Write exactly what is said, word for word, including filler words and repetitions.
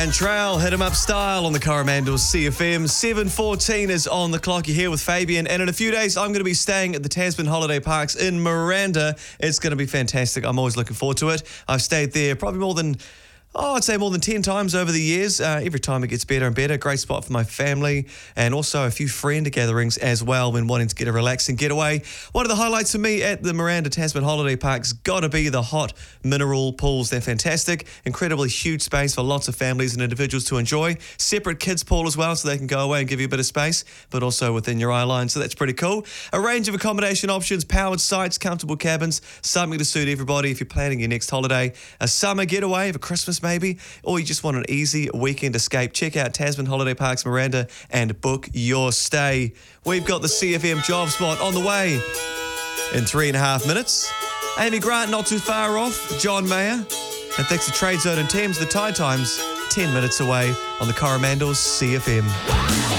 And Trail, hit him up style on the Coromandel C F M. seven fourteen is on the clock. You're here with Fabian. And in a few days, I'm going to be staying at the Tasman Holiday Parks in Miranda. It's going to be fantastic. I'm always looking forward to it. I've stayed there probably more than... Oh, I'd say more than ten times over the years. Uh, every time it gets better and better. Great spot for my family and also a few friend gatherings as well when wanting to get a relaxing getaway. One of the highlights for me at the Miranda Tasman Holiday Park's got to be the hot mineral pools. They're fantastic. Incredibly huge space for lots of families and individuals to enjoy. Separate kids pool as well so they can go away and give you a bit of space, but also within your eye line. So that's pretty cool. A range of accommodation options, powered sites, comfortable cabins, something to suit everybody if you're planning your next holiday. A summer getaway for Christmas maybe, or you just want an easy weekend escape. Check out Tasman Holiday Parks Miranda and book your stay. We've got the C F M job spot on the way in three and a half minutes. Amy Grant not too far off, John Mayer, and thanks to Trade Zone and Thames, the Tide Times ten minutes away on the Coromandel's C F M.